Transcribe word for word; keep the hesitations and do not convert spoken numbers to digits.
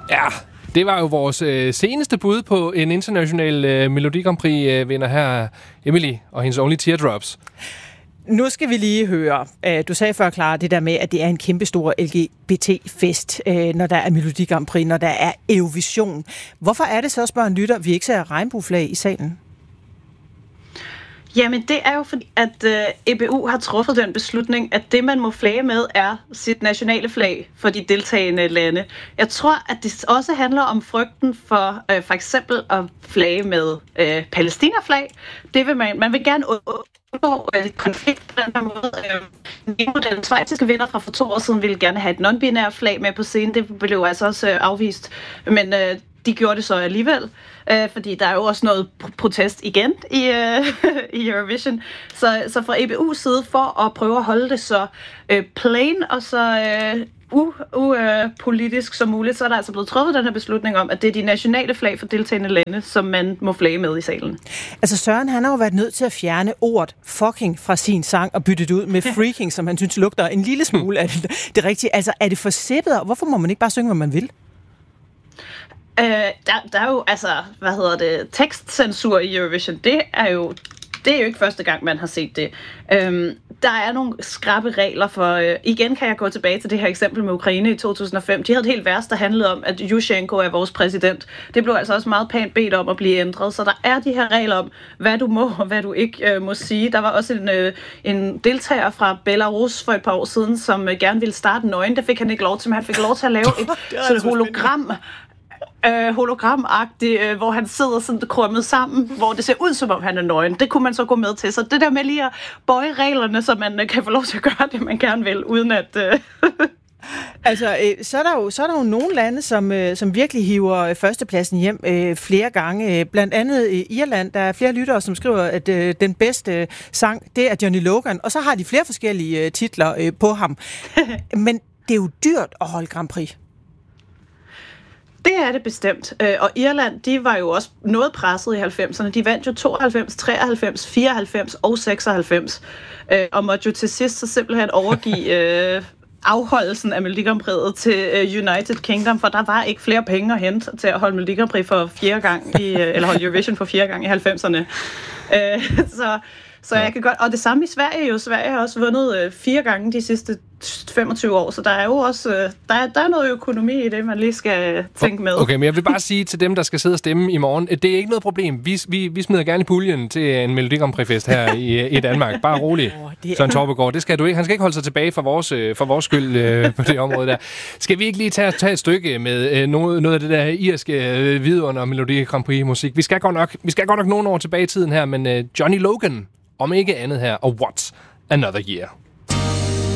Ja, det var jo vores øh, seneste bud på en international øh, Melodi Grand Prix-vinder her, Emily, og hendes Only Teardrops. Nu skal vi lige høre. Du sagde før, Clara, det der med, at det er en kæmpestor L G B T-fest, når der er Melodi Grand Prix, når der er Eurovision. Hvorfor er det så, spørger en lytter, vi ikke ser regnbueflag i salen? Jamen, det er jo fordi, at øh, E B U har truffet den beslutning, at det, man må flage med, er sit nationale flag for de deltagende lande. Jeg tror, at det også handler om frygten for øh, for eksempel at flage med øh, Palæstina-flag. Det vil man, man vil gerne undgå øh, konflikt på den her måde. Øh, den schweiziske vinder fra for to år siden ville gerne have et non-binært flag med på scenen. Det blev altså også øh, afvist. Men øh, de gjorde det så alligevel, øh, fordi der er jo også noget protest igen i, øh, i Eurovision. Så, så fra E B U's side, for at prøve at holde det så øh, plain og så øh, upolitisk uh, uh, som muligt, så er der altså blevet truffet den her beslutning om, at det er de nationale flag for deltagende lande, som man må flage med i salen. Altså Søren, han har jo været nødt til at fjerne ordet fucking fra sin sang og bytte det ud med freaking, som han synes lugter en lille smule af det, det rigtige. Altså, er det for sippet, og hvorfor må man ikke bare synge, hvad man vil? Uh, der, der er jo, altså, hvad hedder det, tekstcensur i Eurovision, det er jo Det er jo ikke første gang, man har set det. Øhm, der er nogle skrappe regler for... Øh, igen kan jeg gå tilbage til det her eksempel med Ukraine i to tusind og fem. De havde et helt værst, der handlede om, at Yushchenko er vores præsident. Det blev altså også meget pænt bedt om at blive ændret. Så der er de her regler om, hvad du må og hvad du ikke øh, må sige. Der var også en, øh, en deltager fra Belarus for et par år siden, som øh, gerne ville starte nøgen. Det fik han ikke lov til, men han fik lov til at lave et sådan hologram... Øh, hologramagtigt, øh, hvor han sidder sådan krummet sammen, hvor det ser ud som om han er nøgen. Det kunne man så gå med til. Så det der med lige at bøje reglerne, så man øh, kan få lov til at gøre det, man gerne vil, uden at... Øh altså, øh, så, er der jo, så er der jo nogle lande, som, øh, som virkelig hiver førstepladsen hjem øh, flere gange. Blandt andet i Irland, der er flere lyttere, som skriver, at øh, den bedste sang, det er Johnny Logan. Og så har de flere forskellige øh, titler øh, på ham. Men det er jo dyrt at holde Grand Prix. Det er det bestemt. Og Irland, de var jo også noget presset i halvfemserne. De vandt jo tooghalvfems, treoghalvfems, fireoghalvfems og seksoghalvfems. Og måtte jo til sidst så simpelthen overgive øh, afholdelsen af Melodi Grand Prix'et til United Kingdom, for der var ikke flere penge at hente til at holde Melodi Grand Prix for fjerde gang, i, eller holde Eurovision for fjerde gang i halvfemserne. Så... Så jeg kan godt, og det samme i Sverige jo. Sverige har også vundet øh, fire gange de sidste femogtyve år, så der er jo også øh, der, er, der er noget økonomi i det, man lige skal tænke med. Okay, men jeg vil bare sige til dem, der skal sidde og stemme i morgen, det er ikke noget problem. Vi, vi, vi smider gerne i puljen til en Melodi Grand Prix-fest her i, i Danmark. Bare rolig, Søren Torpegaard. Det skal du ikke. Han skal ikke holde sig tilbage for vores, for vores skyld øh, på det område der. Skal vi ikke lige tage, tage et stykke med øh, noget, noget af det der irske øh, vidunder Melodi Grand Prix-musik? Vi skal godt nok, vi skal godt nok nogle år tilbage i tiden her, men øh, Johnny Logan, om ikke andet her, og What's Another Year?